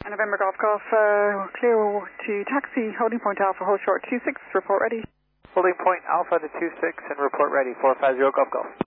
November Golf Golf, clear to taxi, holding point Alpha, hold short 26, report ready. Holding point Alpha to 26 and report ready, 450 Golf Golf.